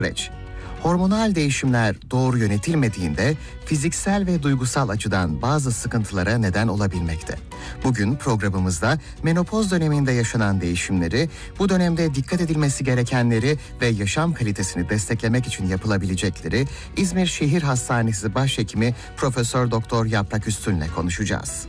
süreç. Hormonal değişimler doğru yönetilmediğinde fiziksel ve duygusal açıdan bazı sıkıntılara neden olabilmekte. Bugün programımızda menopoz döneminde yaşanan değişimleri, bu dönemde dikkat edilmesi gerekenleri ve yaşam kalitesini desteklemek için yapılabilecekleri İzmir Şehir Hastanesi Başhekimi Profesör Doktor Yaprak Üstün'le konuşacağız.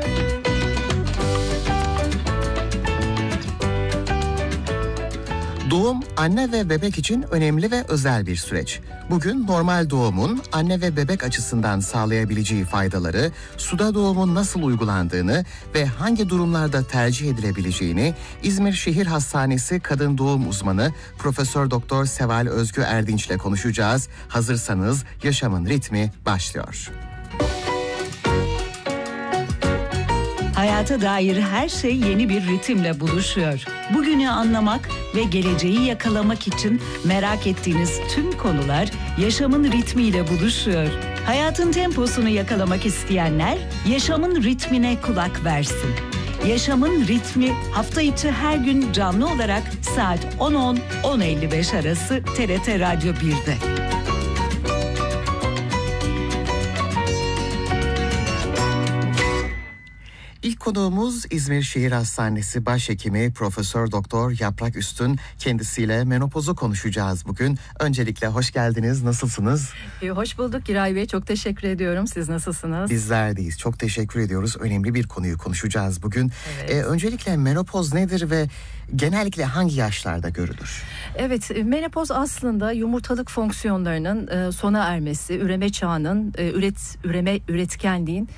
Doğum anne ve bebek için önemli ve özel bir süreç. Bugün normal doğumun anne ve bebek açısından sağlayabileceği faydaları, suda doğumun nasıl uygulandığını ve hangi durumlarda tercih edilebileceğini İzmir Şehir Hastanesi Kadın Doğum Uzmanı Profesör Doktor Seval Özgü Erdinç ile konuşacağız. Hazırsanız Yaşamın Ritmi başlıyor. Hayata dair her şey yeni bir ritimle buluşuyor. Bugünü anlamak ve geleceği yakalamak için merak ettiğiniz tüm konular yaşamın ritmiyle buluşuyor. Hayatın temposunu yakalamak isteyenler yaşamın ritmine kulak versin. Yaşamın ritmi hafta içi her gün canlı olarak saat 10.10-10.55 arası TRT Radyo 1'de. İlk konuğumuz İzmir Şehir Hastanesi Başhekimi Profesör Doktor Yaprak Üstün. Kendisiyle menopozu konuşacağız bugün. Öncelikle hoş geldiniz. Nasılsınız? Hoş bulduk Giray Bey. Çok teşekkür ediyorum. Siz nasılsınız? Bizler deyiz. Çok teşekkür ediyoruz. Önemli bir konuyu konuşacağız bugün. Evet. Öncelikle menopoz nedir ve genellikle hangi yaşlarda görülür? Evet, menopoz aslında yumurtalık fonksiyonlarının sona ermesi, üreme çağının üretkenliğin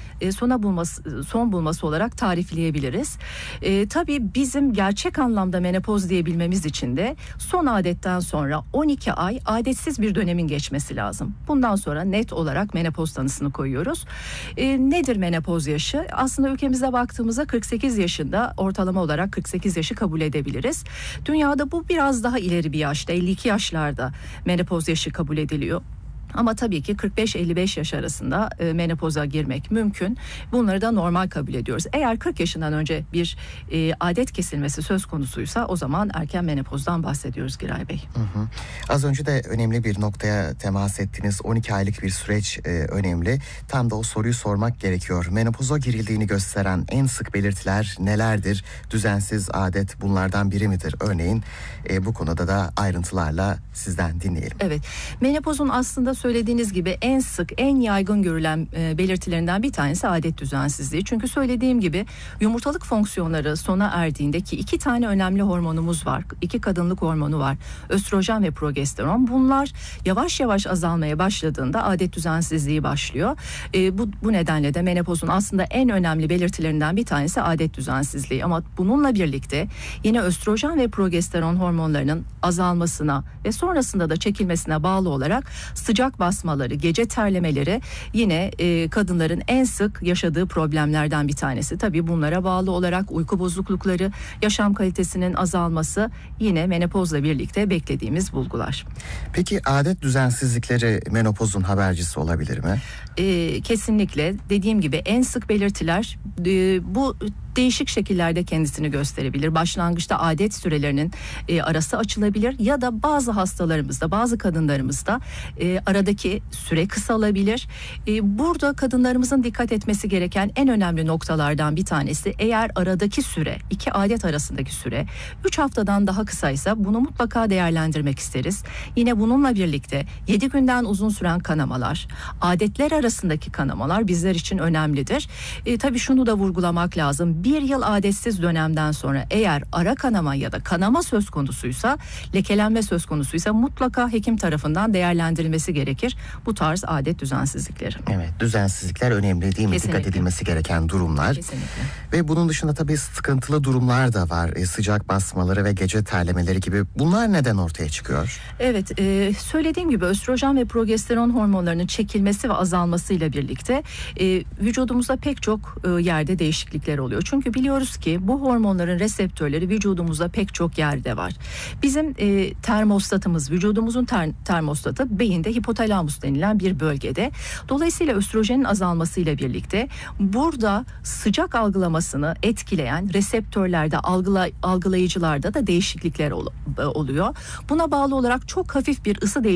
son bulması olarak tarifleyebiliriz. Tabii bizim gerçek anlamda menopoz diyebilmemiz için de son adetten sonra 12 ay adetsiz bir dönemin geçmesi lazım. Bundan sonra net olarak menopoz tanısını koyuyoruz. Nedir menopoz yaşı? Aslında ülkemizde baktığımızda 48 yaşında ortalama olarak 48 yaşı kabul edebiliriz. Dünyada bu biraz daha ileri bir yaşta, 52 yaşlarda menopoz yaşı kabul ediliyor. Ama tabii ki 45-55 yaş arasında menopoza girmek mümkün. Bunları da normal kabul ediyoruz. Eğer 40 yaşından önce bir adet kesilmesi söz konusuysa o zaman erken menopozdan bahsediyoruz Giray Bey. Hı hı. Az önce de önemli bir noktaya temas ettiniz. 12 aylık bir süreç önemli. Tam da o soruyu sormak gerekiyor. Menopoza girildiğini gösteren en sık belirtiler nelerdir? Düzensiz adet bunlardan biri midir? Örneğin bu konuda da ayrıntılarla sizden dinleyelim. Evet, menopozun aslında söylediğiniz gibi en sık, en yaygın görülen belirtilerinden bir tanesi adet düzensizliği. Çünkü söylediğim gibi yumurtalık fonksiyonları sona erdiğindeki 2 tane önemli hormonumuz var. 2 kadınlık hormonu var. Östrojen ve progesteron. Bunlar yavaş yavaş azalmaya başladığında adet düzensizliği başlıyor. Bu nedenle de menopozun aslında en önemli belirtilerinden bir tanesi adet düzensizliği. Ama bununla birlikte yine östrojen ve progesteron hormonlarının azalmasına ve sonrasında da çekilmesine bağlı olarak sıcak basmaları, gece terlemeleri yine kadınların en sık yaşadığı problemlerden bir tanesi. Tabii bunlara bağlı olarak uyku bozuklukları, yaşam kalitesinin azalması yine menopozla birlikte beklediğimiz bulgular. Peki adet düzensizlikleri menopozun habercisi olabilir mi? Kesinlikle. Dediğim gibi en sık belirtiler bu değişik şekillerde kendisini gösterebilir. Başlangıçta adet sürelerinin arası açılabilir ya da bazı hastalarımızda, bazı kadınlarımızda aradaki süre kısalabilir. Burada kadınlarımızın dikkat etmesi gereken en önemli noktalardan bir tanesi, eğer aradaki süre, 2 adet arasındaki süre 3 haftadan daha kısaysa bunu mutlaka değerlendirmek isteriz. Yine bununla birlikte 7 günden uzun süren kanamalar, adetler arasındaki kanamalar bizler için önemlidir. Tabii şunu da vurgulamak lazım. 1 yıl adetsiz dönemden sonra eğer ara kanama ya da kanama söz konusuysa, lekelenme söz konusuysa mutlaka hekim tarafından değerlendirilmesi gerekir bu tarz adet düzensizlikleri. Evet, düzensizlikler önemli değil mi? Kesinlikle. Dikkat edilmesi gereken durumlar. Kesinlikle. Ve bunun dışında tabii sıkıntılı durumlar da var. Sıcak basmaları ve gece terlemeleri gibi. Bunlar neden ortaya çıkıyor? Evet, söylediğim gibi östrojen ve progesteron hormonlarının çekilmesi ve azalmasıyla birlikte vücudumuzda pek çok yerde değişiklikler oluyor. Çünkü biliyoruz ki bu hormonların reseptörleri vücudumuzda pek çok yerde var. Bizim termostatımız, vücudumuzun termostatı beyinde hipotalamus denilen bir bölgede. Dolayısıyla östrojenin azalmasıyla birlikte burada sıcak algılamasını etkileyen reseptörlerde, algılayıcılarda da değişiklikler oluyor. Buna bağlı olarak çok hafif bir ısı değişikliği